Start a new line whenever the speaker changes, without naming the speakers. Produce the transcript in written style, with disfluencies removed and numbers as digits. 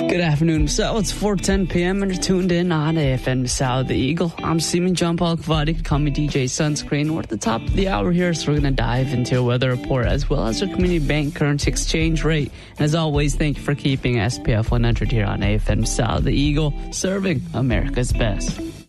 Good afternoon, so it's 4:10 p.m. and you're tuned in on AFM South the Eagle. I'm Seaman John Paul Kavadi, call me DJ Sunscreen. We're at the top of the hour here, so we're going to dive into a weather report as well as our community bank currency exchange rate. And as always, thank you for keeping SPF 100 here on AFM South the Eagle, serving America's best.